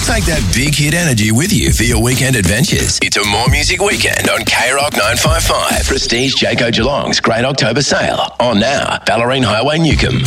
Take that big hit energy with you for your weekend adventures. It's a More Music Weekend on K-Rock 955. Prestige Jayco Geelong's Great October Sale. On now, Ballerine Highway, Newcomb.